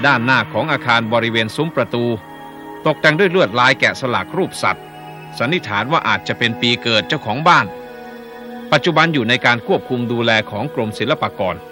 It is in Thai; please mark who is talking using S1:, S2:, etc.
S1: ด้านหน้าของอาคารบริเวณซุ้มประตูตกแต่งด้วยลวดลายแกะสลักรูปสัตว์สันนิษฐานว่าอาจจะเป็นปีเกิดเจ้าของบ้านปัจจุบันอยู่ในการควบคุมดูแลของกรมศิลปากร